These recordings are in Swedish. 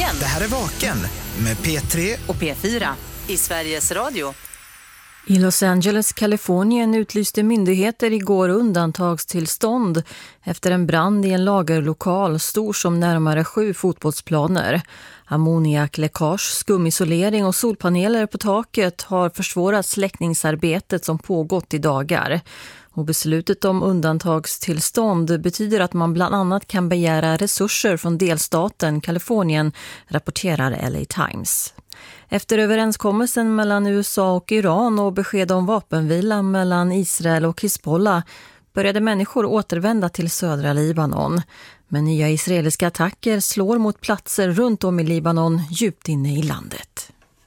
Vaken. Det här är Vaken med P3 och P4 i Sveriges Radio. I Los Angeles, Kalifornien utlyste myndigheter igår undantagstillstånd efter en brand i en lagerlokal stor som närmare 7 fotbollsplaner. Ammoniakläckage, skumisolering och solpaneler på taket har försvårat släckningsarbetet som pågått i dagar. Och beslutet om undantagstillstånd betyder att man bland annat kan begära resurser från delstaten Kalifornien, rapporterar LA Times. Efter överenskommelsen mellan USA och Iran och besked om vapenvila mellan Israel och Hezbollah började människor återvända till södra Libanon. Men nya israeliska attacker slår mot platser runt om i Libanon djupt inne i landet.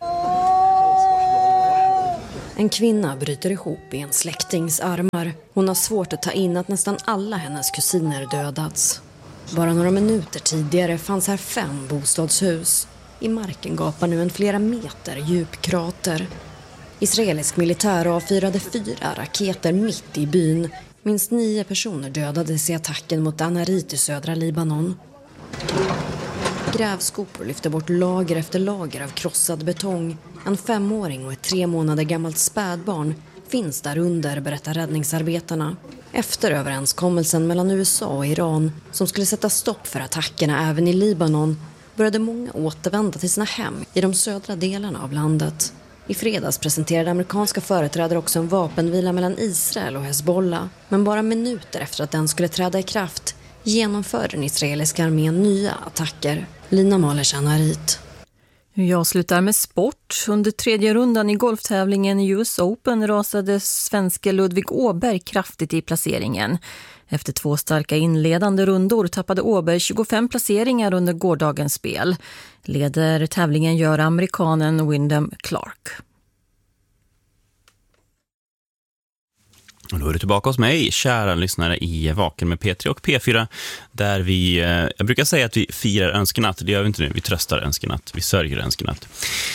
En kvinna bryter ihop i en släktings armar. Hon har svårt att ta in att nästan alla hennes kusiner dödats. Bara några minuter tidigare fanns här 5 bostadshus. I marken gapar nu en flera meter djup krater. Israelisk militär avfyrade 4 raketer mitt i byn. Minst 9 personer dödades i attacken mot Anarit i södra Libanon. Grävskopor lyfter bort lager efter lager av krossad betong. En 5-åring och ett 3 månader gammalt spädbarn finns där under, berättar räddningsarbetarna. Efter överenskommelsen mellan USA och Iran, som skulle sätta stopp för attackerna även i Libanon, började många återvända till sina hem i de södra delarna av landet. I fredags presenterade amerikanska företrädare också en vapenvila mellan Israel och Hezbollah. Men bara minuter efter att den skulle träda i kraft genomförde den israeliska armén nya attacker. Lina Mahler-Anarit. Jag slutar med sport. Under 3:e rundan i golftävlingen i US Open rasade svenske Ludvig Åberg kraftigt i placeringen. Efter 2 starka inledande rundor tappade Åberg 25 placeringar under gårdagens spel. Leder tävlingen gör amerikanen Wyndham Clark. Och då är du tillbaka hos mig, kära lyssnare, i Vaken med P3 och P4, där jag brukar säga att vi firar önskenatt. Det gör vi inte nu, vi tröstar önskenatt, vi sörjer önskenatt.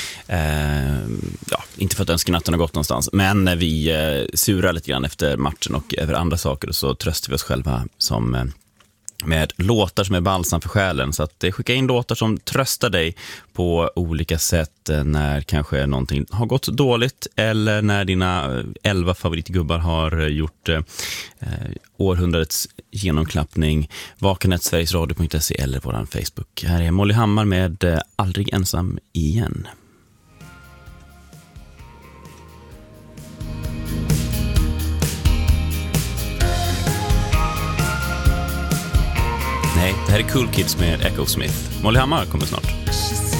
Inte för att önskenatten har gått någonstans, men vi surar lite grann efter matchen och över andra saker, och så tröstar vi oss själva med låtar som är balsam för själen. Så att skicka in låtar som tröstar dig på olika sätt när kanske någonting har gått dåligt, eller när dina 11 favoritgubbar har gjort århundradets genomklappning. vaken@sverigesradio.se eller på vår Facebook. Här är Molly Hammar med Aldrig ensam igen. Nej, det här är Cool Kids med Echo Smith. Molly Hammar kommer snart.